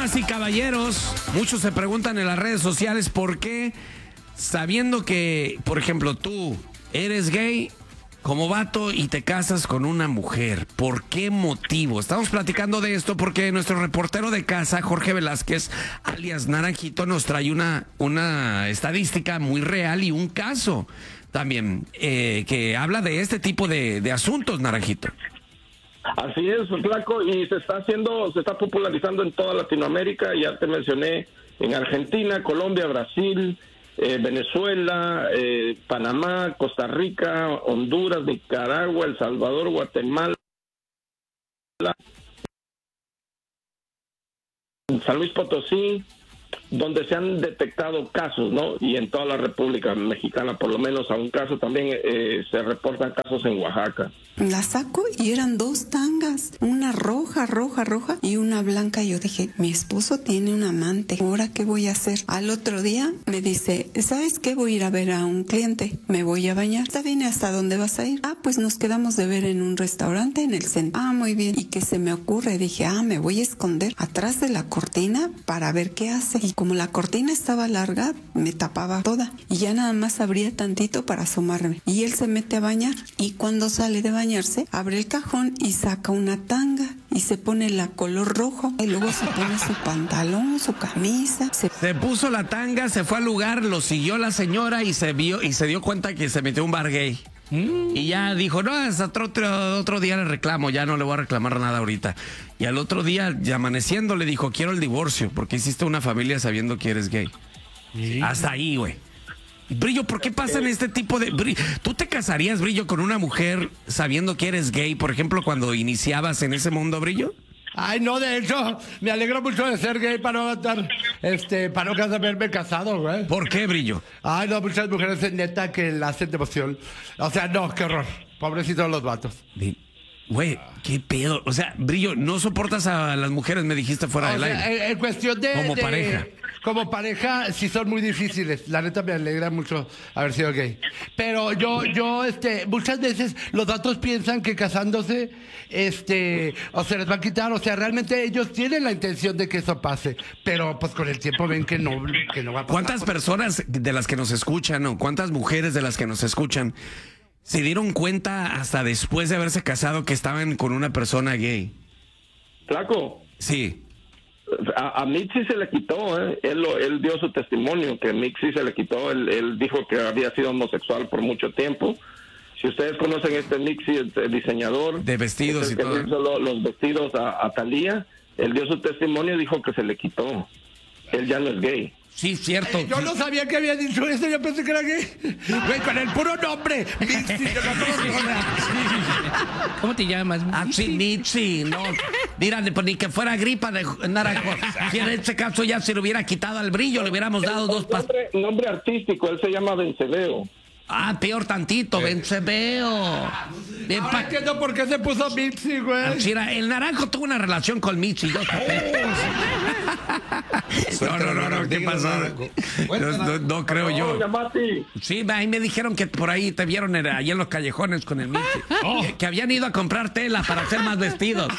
Damas y caballeros, muchos se preguntan en las redes sociales por qué, sabiendo que, por ejemplo, tú eres gay como vato y te casas con una mujer. ¿Por qué motivo? Estamos platicando de esto porque nuestro reportero de casa, Jorge Velázquez, alias Naranjito, nos trae una estadística muy real y un caso también que habla de este tipo de asuntos, Naranjito. Así es, flaco, y se está popularizando en toda Latinoamérica. Ya te mencioné en Argentina, Colombia, Brasil, Venezuela, Panamá, Costa Rica, Honduras, Nicaragua, El Salvador, Guatemala, San Luis Potosí, donde se han detectado casos, ¿no? Y en toda la República Mexicana, por lo menos a un caso también se reportan casos en Oaxaca. La saco y eran dos tangas, una roja y una blanca. Yo dije, mi esposo tiene un amante, ¿ahora qué voy a hacer? Al otro día me dice, ¿sabes qué? Voy a ir a ver a un cliente, me voy a bañar. ¿Está bien? ¿Hasta dónde vas a ir? Ah, pues nos quedamos de ver en un restaurante en el centro. Ah, muy bien. ¿Y qué se me ocurre? Dije, me voy a esconder atrás de la cortina para ver qué hace. Y como la cortina estaba larga, me tapaba toda. Y ya nada más abría tantito para asomarme. Y él se mete a bañar. Y cuando sale de bañarse, abre el cajón y saca una tanga. Y se pone la color rojo. Y luego se pone su pantalón, su camisa. Se puso la tanga, se fue al lugar, lo siguió la señora y se dio cuenta que se metió a un bar gay. Y ya dijo, no, hasta otro día le reclamo, ya no le voy a reclamar nada ahorita. Y al otro día, ya amaneciendo, le dijo, quiero el divorcio, porque hiciste una familia sabiendo que eres gay. ¿Sí? Hasta ahí, güey. Brillo, ¿por qué pasan este tipo de... ¿Tú te casarías, Brillo, con una mujer sabiendo que eres gay, por ejemplo, cuando iniciabas en ese mundo, Brillo? Ay, no, de hecho, me alegro mucho de ser gay para no estar, para no haberme casado, güey. ¿Por qué, Brillo? Ay, no, muchas mujeres neta que la hacen de emoción. O sea, no, qué horror. Pobrecitos los vatos. Güey, qué pedo. O sea, Brillo, no soportas a las mujeres, me dijiste fuera del aire. En cuestión de... Como pareja. Como pareja, sí son muy difíciles. La neta me alegra mucho haber sido gay. Pero yo, muchas veces los vatos piensan que casándose, o se les va a quitar. O sea, realmente ellos tienen la intención de que eso pase. Pero pues con el tiempo ven que no va a pasar. ¿Cuántas personas de las que nos escuchan o cuántas mujeres de las que nos escuchan se dieron cuenta hasta después de haberse casado que estaban con una persona gay? Flaco. Sí. A Mitzi se le quitó, él dio su testimonio que Mitzi se le quitó, él dijo que había sido homosexual por mucho tiempo. Si ustedes conocen Mitzi, el diseñador de vestidos y que todo, hizo los vestidos a Thalía, él dio su testimonio y dijo que se le quitó. Él ya no es gay. Sí, cierto. Yo no sabía que había dicho eso, yo pensé que era gay. Güey, con el puro nombre. Mitzi, ¿Cómo te llamas? Sí, Mitzi, no. Mira, ni que fuera gripa de naranjo. Si en este caso ya se le hubiera quitado al Brillo, le hubiéramos dado dos pastillas. Nombre artístico, él se llama Vencebeo. Peor tantito, Vencebeo. No entiendo por qué se puso Mitzi, güey. Mira, el naranjo tuvo una relación con Mitzi. No, ¿qué pasó? No creo yo. Sí, ahí me dijeron que por ahí te vieron ahí en los callejones con el Mitzi. Que habían ido a comprar tela para hacer más vestidos.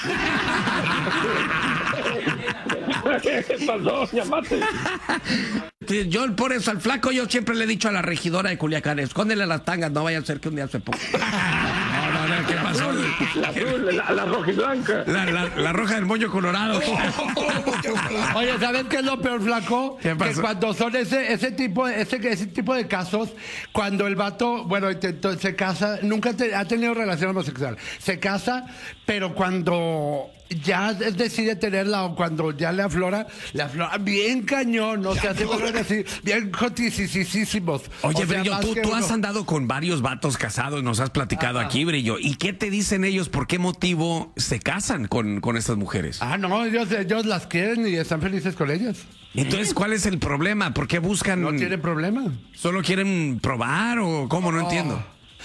¿Qué pasó? Llamate. Yo por eso al flaco yo siempre le he dicho a la regidora de Culiacán, escóndele las tangas, no vaya a ser que un día se ponga. No, ¿qué pasó? La roja y blanca. La roja del moño colorado. Oye, ¿sabes qué es lo peor, flaco? ¿Qué pasó? Que cuando son ese tipo de casos, cuando el vato, bueno, se casa, nunca ha tenido relación homosexual, se casa, pero cuando ya decide tenerla o cuando ya le aflora bien cañón, o sea, se vuelven así, bien jotisísimos. Oye, o sea, Brillo, tú has andado con varios vatos casados, nos has platicado aquí, Brillo. ¿Y qué te dicen ellos? ¿Por qué motivo se casan con estas mujeres? No, ellos las quieren y están felices con ellas. Entonces, ¿cuál es el problema? ¿Por qué buscan...? No tiene problema. ¿Solo quieren probar o cómo? No entiendo.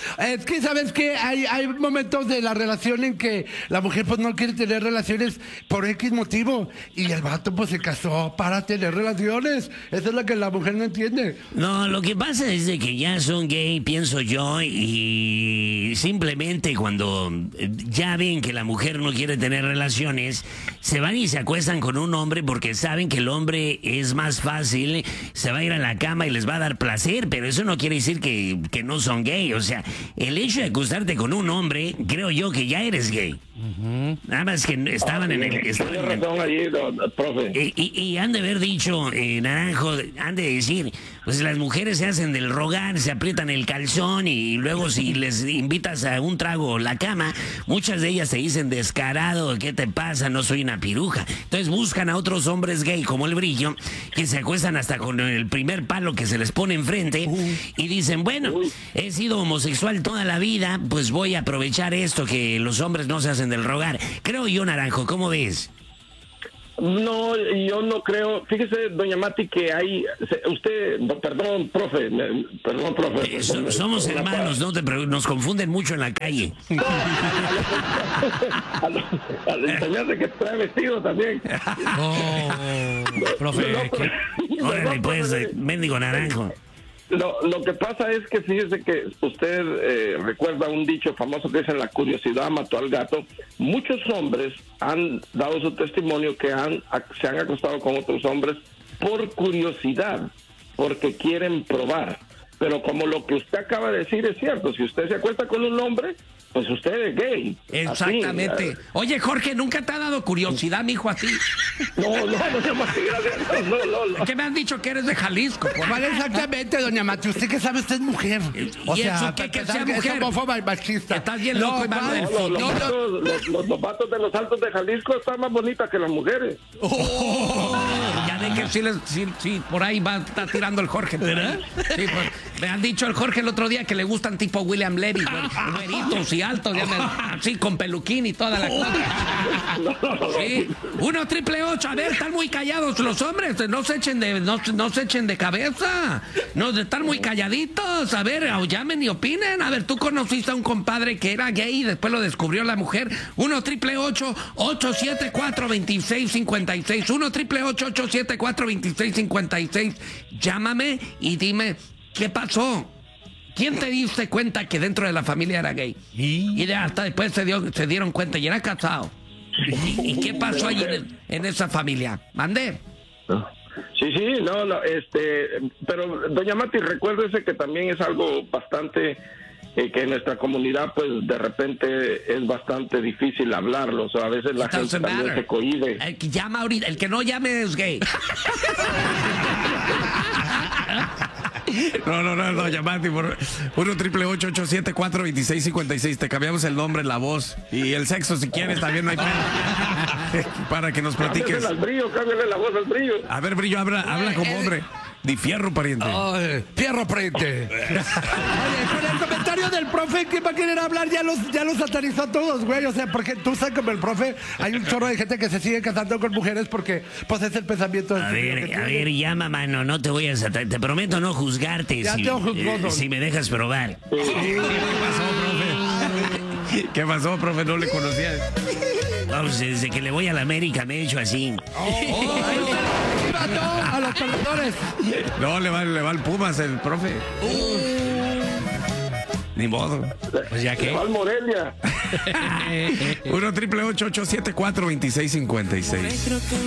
Es que, ¿sabes qué? Hay momentos de la relación en que la mujer pues no quiere tener relaciones por X motivo y el vato pues se casó para tener relaciones. Eso es lo que la mujer no entiende. No, lo que pasa es de que ya son gay, pienso yo, y simplemente cuando ya ven que la mujer no quiere tener relaciones, se van y se acuestan con un hombre porque saben que el hombre es más fácil, se va a ir a la cama y les va a dar placer, pero eso no quiere decir que no son gay. O sea, el hecho de acostarte con un hombre, creo yo que ya eres gay. Nada más que estaban en el... Tiene razón allí, profe. Y han de haber dicho, Naranjo, han de decir, pues las mujeres se hacen del rogar, se aprietan el calzón y luego si les invitas a un trago la cama, muchas de ellas te dicen descarado, ¿qué te pasa? No soy una piruja. Entonces buscan a otros hombres gay como el Brillo, que se acuestan hasta con el primer palo que se les pone enfrente y dicen, bueno, he sido homosexual toda la vida, pues voy a aprovechar esto que los hombres no se hacen del rogar. Creo yo, Naranjo, ¿cómo ves? No, yo no creo. Fíjese, doña Mati, que hay... Usted... Perdón, profe. Somos hermanos, no te nos confunden mucho en la calle. Al enseñarse que trae vestido también. Profe. Órale, pues, mendigo Naranjo. Lo que pasa es que fíjese que usted recuerda un dicho famoso que dice: la curiosidad mató al gato. Muchos hombres han dado su testimonio que se han acostado con otros hombres por curiosidad, porque quieren probar. Pero como lo que usted acaba de decir es cierto, si usted se acuesta con un hombre, pues usted es gay. Exactamente. Así, Oye, Jorge, ¿nunca te ha dado curiosidad, mijo, a ti? No, doña Mati, gracias. No. Que me han dicho que eres de Jalisco. Vale, exactamente, doña Mati. ¿Usted qué sabe? Usted es mujer. ¿Y eso qué, que sea mujer? Es homófoba y machista. Estás bien loco y malo del fin. Los vatos de los Altos de Jalisco están más bonitas que las mujeres. Ya de que sí, por ahí está tirando el Jorge, ¿verdad? Sí, pues, me han dicho el Jorge el otro día que le gustan tipo William Levy, güeritos y altos, así con peluquín y toda la cosa. Sí. 1-888, a ver, están muy callados los hombres, no se echen de cabeza, no, están muy calladitos, a ver, llamen y opinen. A ver, tú conociste a un compadre que era gay y después lo descubrió la mujer. 1-888-874-2656, 1-888-874-2656. Llámame y dime qué pasó. ¿Quién te diste cuenta que dentro de la familia era gay? Y hasta después se dieron cuenta y era casado. ¿Y qué pasó allí en esa familia? ¿Mandé? Sí, pero doña Mati, recuérdese que también es algo bastante que en nuestra comunidad pues de repente es bastante difícil hablarlo, o sea, a veces la gente también se cohíbe. El que llama ahorita, el que no llame es gay. No, llamate por 1-888-874-2656. Te cambiamos el nombre, la voz y el sexo si quieres, también no hay problema. Para que nos platiques. Cámbiale la voz al Brillo. A ver, Brillo, habla como hombre. Di fierro, pariente. Fierro, pariente. Oye, con el comentario del profe, ¿quién va a querer hablar? Ya los satanizó a todos, güey. O sea, porque tú sabes como el profe, hay un chorro de gente que se sigue casando con mujeres porque, pues, es el pensamiento del A ver, llama, mano, no te voy a satanar. Te prometo no juzgarte si me dejas probar. ¿Qué pasó, profe? ¿Qué pasó, profe? No le conocía. Vamos, desde que le voy a la América me he hecho así. A los perdedores. No, le va al Pumas el profe. Ni modo. Pues ya que. Le va al Morelia. 1-888-874-2656.